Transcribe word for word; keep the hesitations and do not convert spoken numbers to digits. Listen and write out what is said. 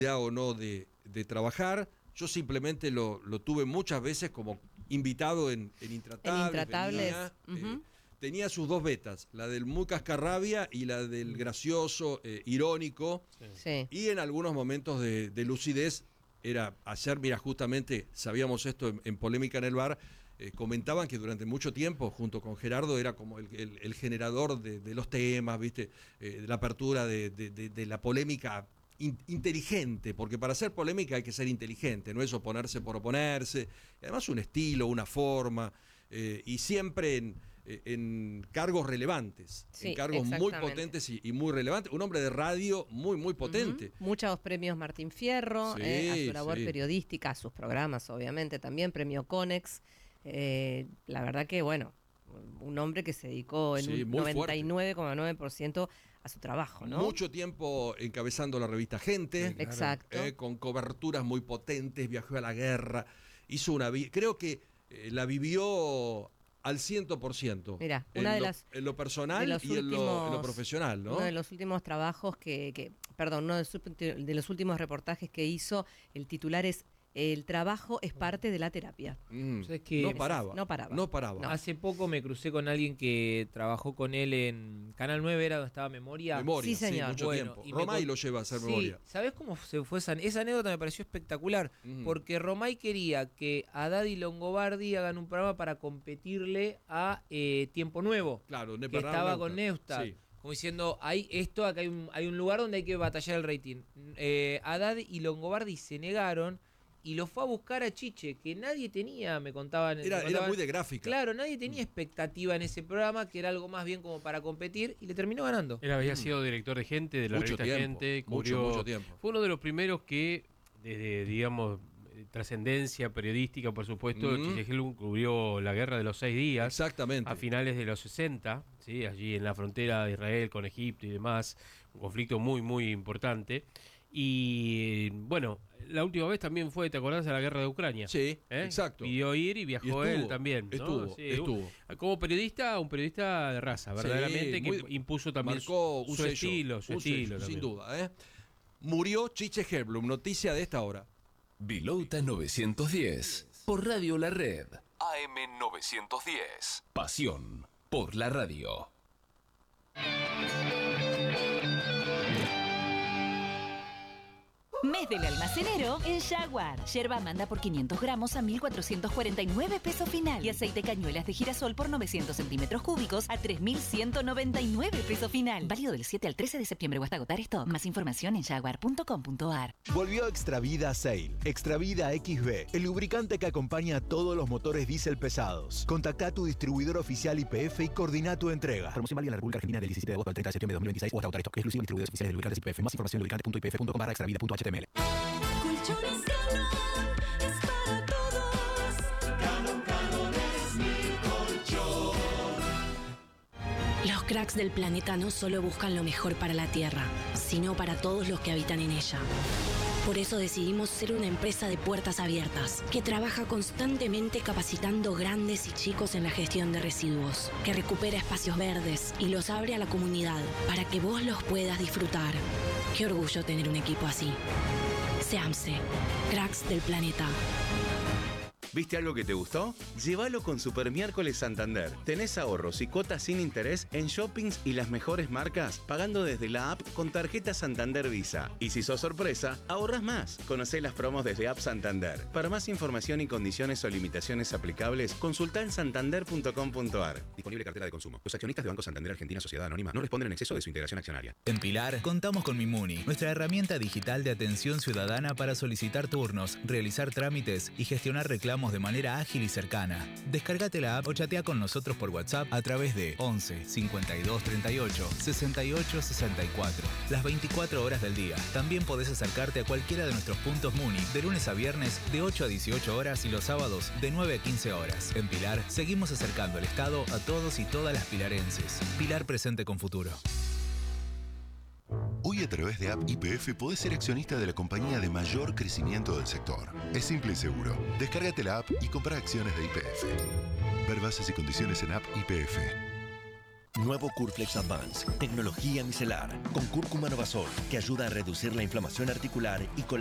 o no de, de trabajar. Yo simplemente lo, lo tuve muchas veces como invitado en, en Intratables. En Intratables. Venía, uh-huh. eh, tenía sus dos betas, la del muy cascarrabia y la del gracioso, eh, irónico. Sí. Y en algunos momentos de, de lucidez, era ayer, mira, justamente sabíamos esto en, en Polémica en el Bar, eh, comentaban que durante mucho tiempo, junto con Gerardo, era como el, el, el generador de, de los temas, ¿viste? Eh, de la apertura de, de, de, de la polémica inteligente, porque para hacer polémica hay que ser inteligente, no es oponerse por oponerse, además un estilo, una forma, eh, y siempre en, en cargos relevantes, sí, en cargos muy potentes y, y muy relevantes, un hombre de radio muy, muy potente. Uh-huh. Muchos premios Martín Fierro, sí, eh, a su labor sí. periodística, a sus programas obviamente también, premio Conex, eh, la verdad que bueno, un hombre que se dedicó en sí, un noventa y nueve coma nueve por ciento a su trabajo, ¿no? Mucho tiempo encabezando la revista Gente. Sí, claro. Exacto. Eh, con coberturas muy potentes, viajó a la guerra, hizo una... Vi- creo que eh, la vivió al ciento por ciento. Mira, una en de lo, las... En lo personal y últimos, en, lo, en lo profesional, ¿no? Uno de los últimos trabajos que... que perdón, uno de, su, de los últimos reportajes que hizo, el titular es... El trabajo es parte de la terapia. Mm, o sea, es que no paraba. No paraba. No paraba. No. Hace poco me crucé con alguien que trabajó con él en Canal nueve, era donde estaba Memoria. Memoria, sí, señor. Sí, mucho bueno, tiempo. Romay lo lleva a hacer sí, Memoria. ¿Sabés cómo se fue esa, esa anécdota? Me pareció espectacular. Mm. Porque Romay quería que Haddad y Longobardi hagan un programa para competirle a eh, Tiempo Nuevo. Claro, que estaba con Neustadt. Sí. Como diciendo, hay esto, acá hay un, hay un lugar donde hay que batallar el rating. Eh, Haddad y Longobardi se negaron. Y lo fue a buscar a Chiche, que nadie tenía, me contaban. Era, me contaban, era muy de gráfica. Claro, nadie tenía expectativa en ese programa, que era algo más bien como para competir, y le terminó ganando. Él había sido director de Gente, de la mucho revista tiempo, Gente. Cubrió, mucho, mucho tiempo. Fue uno de los primeros que, desde, digamos, trascendencia periodística, por supuesto, mm-hmm. Chiche Helblum cubrió la Guerra de los Seis Días. Exactamente. A finales de los sesenta, ¿sí? Allí en la frontera de Israel con Egipto y demás. Un conflicto muy, muy importante. Y bueno, la última vez también fue, ¿te acordás de la guerra de Ucrania? Sí, ¿Eh? exacto. Pidió ir y viajó y estuvo, él también, ¿no? Estuvo, sí, estuvo. Como periodista, un periodista de raza, verdaderamente, sí, muy, que impuso también marcó su, un su sello, estilo, su un estilo. Sello, sin duda, ¿eh? Murió Chiche Helblum, noticia de esta hora. Vilouta novecientos diez, por Radio La Red. A M novecientos diez. Pasión por la radio. Mes del almacenero en Jaguar. Yerba Amanda por quinientos gramos a mil cuatrocientos cuarenta y nueve pesos final. Y aceite cañuelas de girasol por novecientos centímetros cúbicos a tres mil ciento noventa y nueve pesos final. Válido del siete al trece de septiembre o hasta agotar stock. Más información en jaguar punto com punto a r. Volvió Extravida Sail. Extravida X B, el lubricante que acompaña a todos los motores diésel pesados. Contacta a tu distribuidor oficial Y P F y coordina tu entrega. Promoción válida en la República Argentina del diecisiete de agosto al treinta de septiembre de dos mil veintiséis o hasta agotar stock. Exclusivo distribuidores oficiales de lubricantes Y P F. Más información en lubricante punto i p f punto com barra extravida punto h t m l. Colchones Canon es para todos. Canon, Canon es mi colchón. Los cracks del planeta no solo buscan lo mejor para la Tierra, sino para todos los que habitan en ella. Por eso decidimos ser una empresa de puertas abiertas, que trabaja constantemente capacitando grandes y chicos en la gestión de residuos, que recupera espacios verdes y los abre a la comunidad para que vos los puedas disfrutar. Qué orgullo tener un equipo así. SEAMSE, cracks del planeta. ¿Viste algo que te gustó? Llévalo con Super Miércoles Santander. Tenés ahorros y cuotas sin interés en shoppings y las mejores marcas, pagando desde la app con tarjeta Santander Visa. Y si sos sorpresa, ahorrás más. Conocé las promos desde App Santander. Para más información y condiciones o limitaciones aplicables, consultá en santander punto com punto a r. Disponible cartera de consumo. Los accionistas de Banco Santander Argentina Sociedad Anónima no responden en exceso de su integración accionaria. En Pilar, contamos con Mimuni, nuestra herramienta digital de atención ciudadana para solicitar turnos, realizar trámites y gestionar reclamos de manera ágil y cercana. Descárgate la app o chatea con nosotros por WhatsApp a través de once cincuenta y dos treinta y ocho sesenta y ocho sesenta y cuatro. Las veinticuatro horas del día. También podés acercarte a cualquiera de nuestros puntos Muni de lunes a viernes de ocho a dieciocho horas y los sábados de nueve a quince horas. En Pilar, seguimos acercando el Estado a todos y todas las pilarenses. Pilar presente con futuro. Hoy a través de App Y P F podés ser accionista de la compañía de mayor crecimiento del sector. Es simple y seguro. Descárgate la app y compra acciones de Y P F. Ver bases y condiciones en App Y P F. Nuevo Curflex Advance, tecnología micelar, con cúrcuma Novasol, que ayuda a reducir la inflamación articular y con